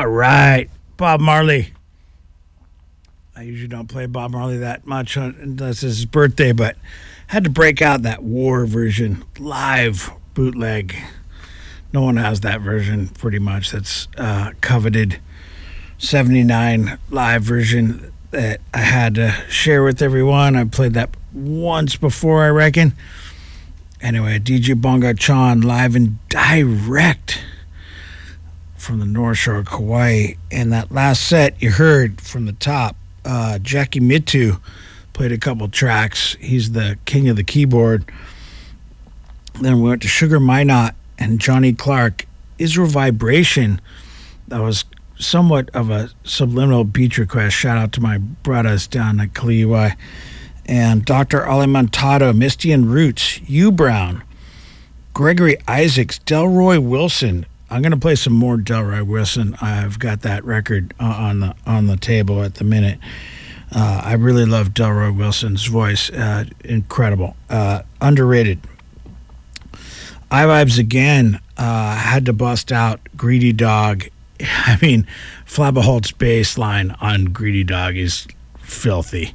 All right, Bob Marley. I usually don't play Bob Marley that much unless it's his birthday, but had to break out that War version, live bootleg. No one has that version, pretty much. That's coveted 79 live version that I had to share with everyone. I played that once before, I reckon. Anyway, DJ Bongo Chan live and direct from the North Shore of Kauai. And that last set you heard from the top, Jackie Mitu played a couple tracks. He's the king of the keyboard. Then we went to Sugar Minot and Johnny Clark. Israel Vibration, that was somewhat of a subliminal beach request. Shout out to my brothers down at Kalihi. And Dr. Alimentado, Misty and Roots, U Brown, Gregory Isaacs, Delroy Wilson. I'm going to play some more Delroy Wilson. I've got that record on the table at the minute. I really love Delroy Wilson's voice. Incredible. Underrated. iVibes again. Had to bust out Greedy Dog. I mean, Flabba Holt's bass line on Greedy Dog is filthy.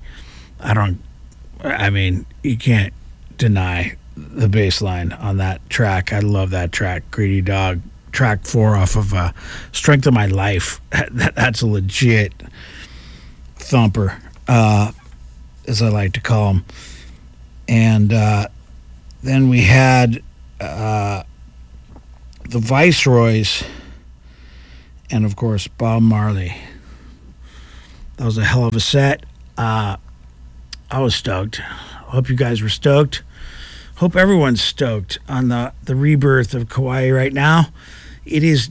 You can't deny the bass line on that track. I love that track, Greedy Dog. Track 4 off of Strength of My Life. That's a legit thumper, as I like to call them. And then we had the Viceroys and, of course, Bob Marley. That was a hell of a set. I was stoked. Hope you guys were stoked. Hope everyone's stoked on the rebirth of Kauai right now. It is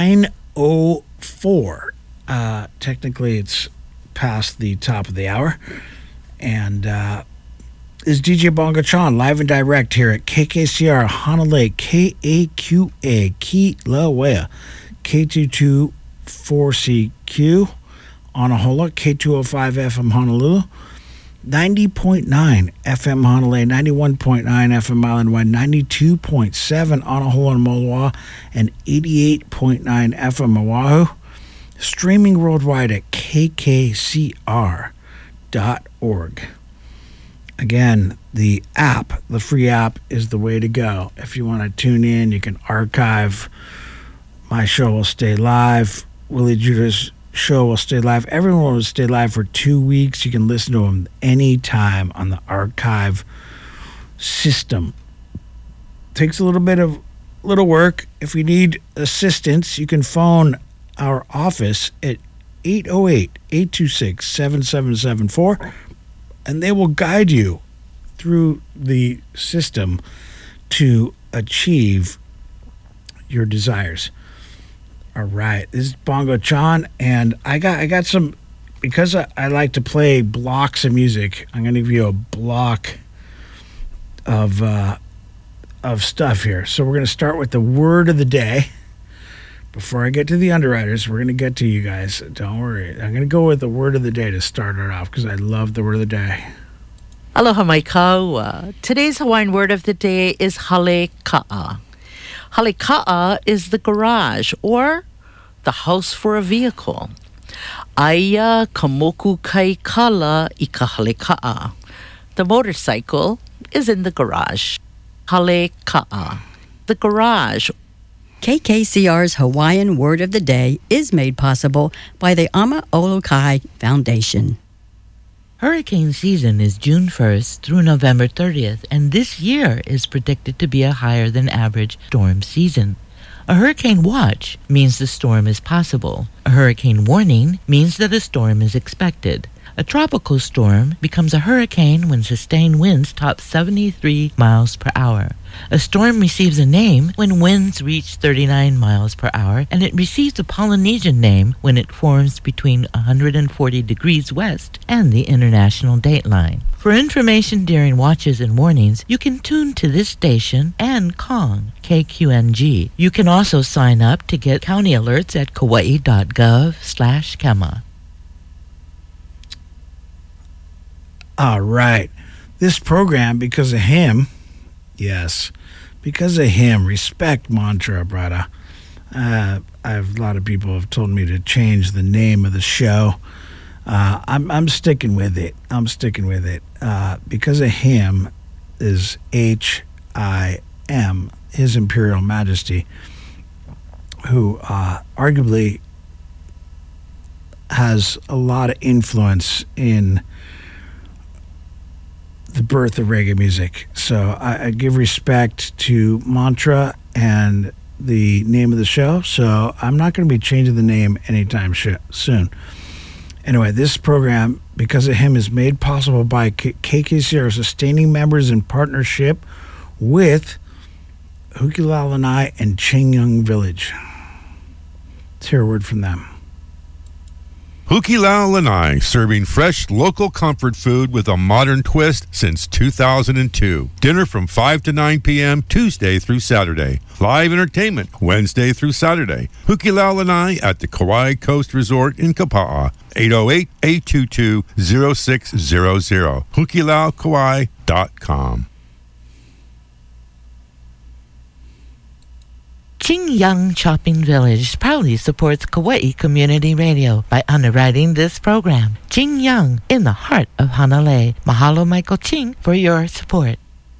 9:04. Technically, it's past the top of the hour. And is DJ Bongo Chan live and direct here at KKCR Honolulu, KAQA, Kilauea, K224CQ, Honolulu, K205 FM Honolulu, 90.9 FM Honolulu, 91.9 FM Island Wide, 92.7 Honolulu and Moloa, and 88.9 FM Oahu. Streaming worldwide at kkcr.org. Again, the app, the free app, is the way to go. If you want to tune in, you can archive. My show will stay live. Willie Judah's show will stay live. Everyone will stay live for 2 weeks. You can listen to them anytime on the archive system. Takes a little work. If you need assistance, you can phone our office at 808-826-7774, and they will guide you through the system to achieve your desires. All right, this is Bongo Chan, and I got some, because I like to play blocks of music. I'm going to give you a block of stuff here. So we're going to start with the word of the day. Before I get to the underwriters, we're going to get to you guys. Don't worry. I'm going to go with the word of the day to start it off because I love the word of the day. Aloha mai kaua. Today's Hawaiian word of the day is hale ka'a. Hale ka'a is the garage or the house for a vehicle. Aia ka moku kai kala I ka hale ka'a. The motorcycle is in the garage. Hale ka'a. The garage. KKCR's Hawaiian Word of the Day is made possible by the Ama Olokai Foundation. Hurricane season is June 1st through November 30th, and this year is predicted to be a higher than average storm season. A hurricane watch means the storm is possible. A hurricane warning means that a storm is expected. A tropical storm becomes a hurricane when sustained winds top 73 miles per hour. A storm receives a name when winds reach 39 miles per hour, and it receives a Polynesian name when it forms between 140 degrees west and the international dateline. For information during watches and warnings, you can tune to this station and Kong, KQNG. You can also sign up to get county alerts at kauai.gov/kema. All right. This program, because of him, yes, because of him, respect mantra, brother. A lot of people have told me to change the name of the show. I'm sticking with it. Because of him is H.I.M., His Imperial Majesty, who arguably has a lot of influence in the birth of reggae music. So I give respect to Mantra and the name of the show. So I'm not going to be changing the name anytime soon. Anyway, this program, because of him, is made possible by KKCR sustaining members in partnership with Hukilau Lanai and Chingyang Village. Let's hear a word from them. Hukilau Lanai, serving fresh local comfort food with a modern twist since 2002. Dinner from 5 to 9 p.m. Tuesday through Saturday. Live entertainment Wednesday through Saturday. Hukilau Lanai at the Kauai Coast Resort in Kapa'a. 808-822-0600. HukiLauKauai.com. Chingyang Shopping Village proudly supports Kauai Community Radio by underwriting this program. Chingyang, in the heart of Hanalei. Mahalo, Michael Ching, for your support.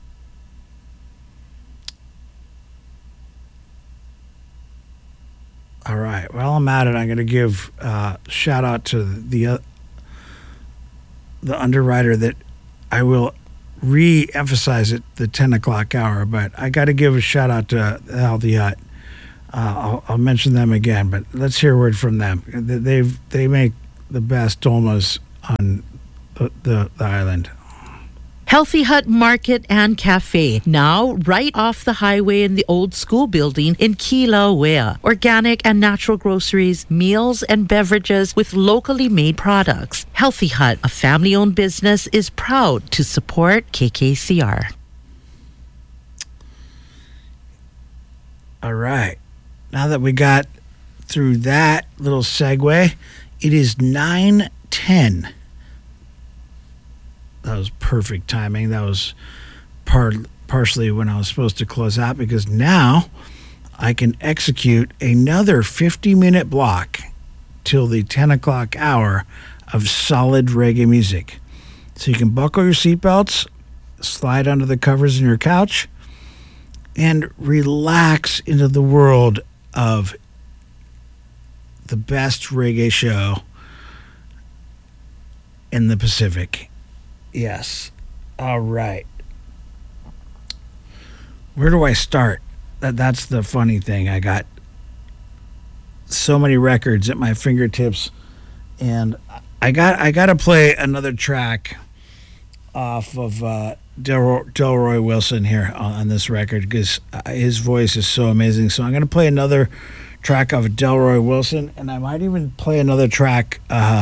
All right. While I'm at it, I'm going to give a shout out to the underwriter that I will re-emphasize at the 10 o'clock hour, but I got to give a shout out to Healthy Hut. I'll mention them again, but let's hear a word from them. They make the best dolmas on the island. Healthy Hut Market and Cafe, now right off the highway in the old school building in Kilauea. Organic and natural groceries, meals and beverages with locally made products. Healthy Hut, a family-owned business, is proud to support KKCR. All right. Now that we got through that little segue, it is 9:10. That was perfect timing. That was partially when I was supposed to close out, because now I can execute another 50-minute block till the 10 o'clock hour of solid reggae music. So you can buckle your seatbelts, slide under the covers in your couch, and relax into the world of the best reggae show in the Pacific. Yes. All right. Where do I start? That's the funny thing. I got so many records at my fingertips, and I got to play another track off of Delroy Wilson here on this record, because his voice is so amazing. So I'm going to play another track of Delroy Wilson, and I might even play another track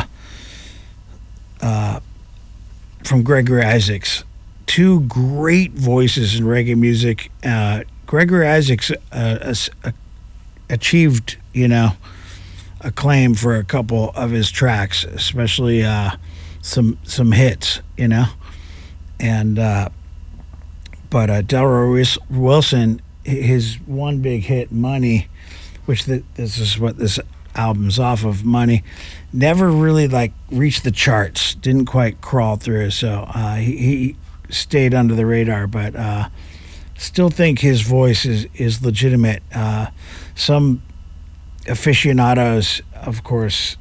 from Gregory Isaacs. Two great voices in reggae music. Gregory Isaacs achieved, acclaim for a couple of his tracks, especially some hits, and but Delroy Wilson, his one big hit, Money, which this is what this album's off of, Money, never really reached the charts, didn't quite crawl through, so he stayed under the radar, but still think his voice is legitimate. Some aficionados, of course,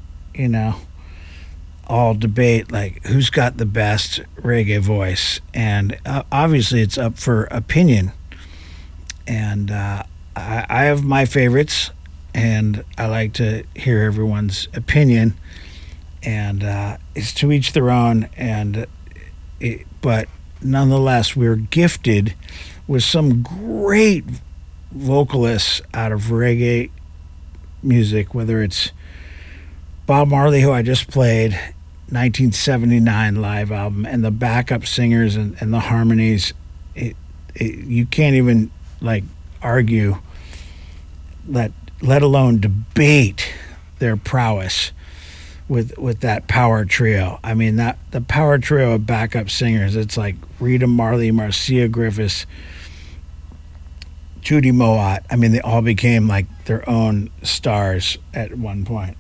all debate who's got the best reggae voice, and obviously it's up for opinion, and I have my favorites, and I like to hear everyone's opinion, and it's to each their own, but nonetheless, we're gifted with some great vocalists out of reggae music, whether it's Bob Marley, who I just played, 1979 live album, and the backup singers and the harmonies. You can't even argue, let alone debate their prowess with that power trio. I mean, the power trio of backup singers, it's like Rita Marley, Marcia Griffiths, Judy Mowatt. I mean, they all became like their own stars at one point.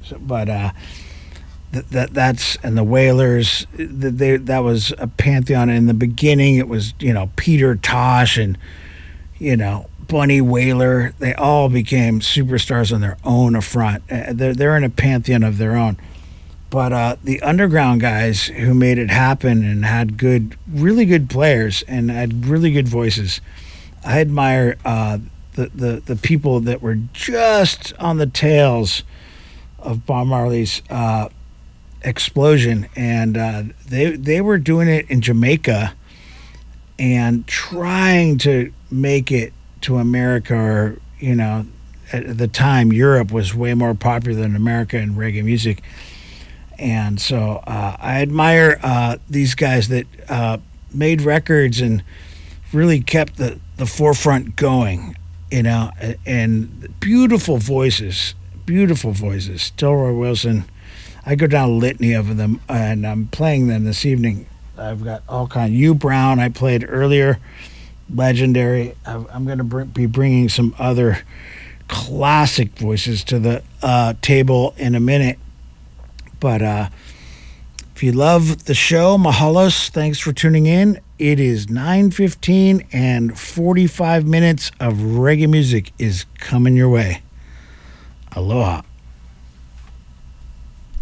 That's and the Wailers. That was a pantheon. In the beginning, it was Peter Tosh and Bunny Wailer. They all became superstars on their own front. They're in a pantheon of their own. But the underground guys who made it happen and had really good players and had really good voices. I admire the people that were just on the tails of Bob Marley's explosion, and they were doing it in Jamaica and trying to make it to America, or at the time Europe was way more popular than America in reggae music. And so I admire these guys that made records and really kept the forefront going, and beautiful voices. Delroy Wilson. I go down a litany of them, and I'm playing them this evening. I've got all kinds. Hugh Brown, I played earlier, legendary. I'm going to be bringing some other classic voices to the table in a minute. But if you love the show, mahalos, thanks for tuning in. It is 9:15 and 45 minutes of reggae music is coming your way. Aloha.